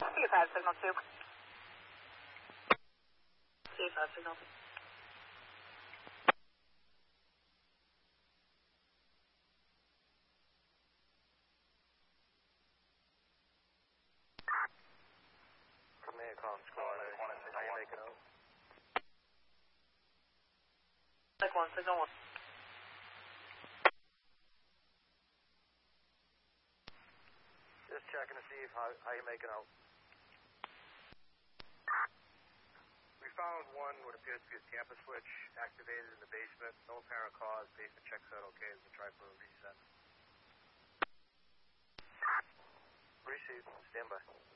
C5 signal 2. C5 signal 2. Command calling squad. How you making out? Like 1 signal 1. Just checking to see how you making out. We found one what appears to be a Tampa switch activated in the basement. No apparent cause. Basement checks out okay. We'll try for a reset. Receive. Stand by.